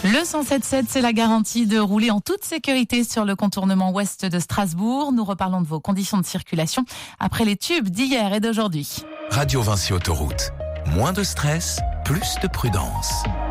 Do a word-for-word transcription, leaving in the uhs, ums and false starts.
Le cent sept sept, c'est la garantie de rouler en toute sécurité sur le contournement ouest de Strasbourg. Nous reparlons de vos conditions de circulation après les tubes d'hier et d'aujourd'hui. Radio Vinci Autoroute. Moins de stress, plus de prudence.